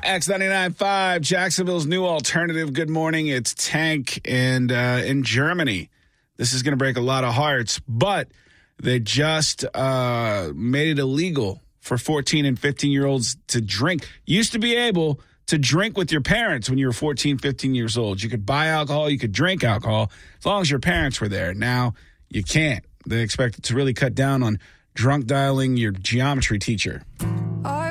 X99.5, Jacksonville's new alternative. Good morning. It's Tank. And in Germany, this is going to break a lot of hearts, but they just made it illegal for 14 and 15-year-olds to drink. Used to be able to drink with your parents when you were 14, 15 years old. You could buy alcohol, you could drink alcohol, as long as your parents were there. Now you can't. They expect it to really cut down on drunk dialing your geometry teacher.